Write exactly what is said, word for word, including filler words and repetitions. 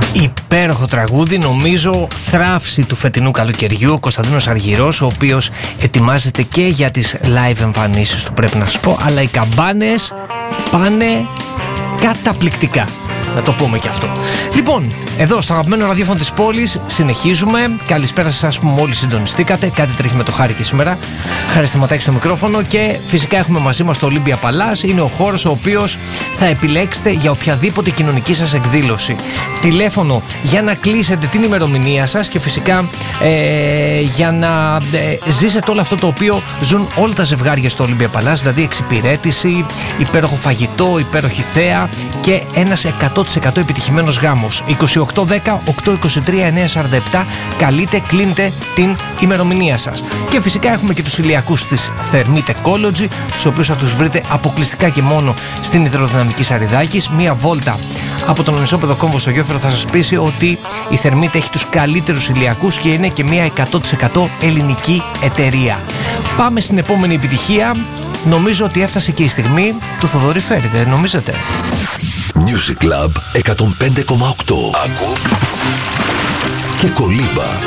Υπέροχο τραγούδι, νομίζω θράψη του φετινού καλοκαιριού, ο Κωνσταντίνος Αργυρός, ο οποίος ετοιμάζεται και για τις live εμφανίσεις του, πρέπει να σας πω, αλλά οι καμπάνες πάνε καταπληκτικά. Να το πούμε και αυτό. Λοιπόν, εδώ στο αγαπημένο ραδιόφωνο της πόλης συνεχίζουμε. Καλησπέρα σας που μόλις συντονιστήκατε. Κάτι τρέχει με το Χάρη και σήμερα. Χάρη Σταματάκη στο μικρόφωνο. Και φυσικά έχουμε μαζί μας το Olympia Palace. Είναι ο χώρος ο οποίος θα επιλέξετε για οποιαδήποτε κοινωνική σας εκδήλωση. Τηλέφωνο για να κλείσετε την ημερομηνία σας και φυσικά ε, για να ε, ζήσετε όλο αυτό το οποίο ζουν όλα τα ζευγάρια στο Olympia Palace. Δηλαδή εξυπηρέτηση, υπέροχο φαγητό, υπέροχη θέα και ένας εκατό τοις εκατό επιτυχημένος γάμος. είκοσι οκτώ δέκα οκτακόσια είκοσι τρία εννιακόσια σαράντα επτά. Καλείτε, κλείνετε την ημερομηνία σας. Και φυσικά έχουμε και τους ηλιακούς της Thermite Ecology, τους οποίους θα τους βρείτε αποκλειστικά και μόνο στην Υδροδυναμική Σαριδάκης. Μία βόλτα από τον Ονισόπεδο Κόμβο στο Γιόφερο θα σας πείσει ότι η Thermite έχει τους καλύτερους ηλιακούς και είναι και μία εκατό τοις εκατό ελληνική εταιρεία. Πάμε στην επόμενη επιτυχία. Νομίζω ότι έφτασε και η στιγμή του Θοδωρή Φέρη, δεν νομίζετε? Music Club εκατόν πέντε κόμμα οκτώ. Ακού και κολύμπα.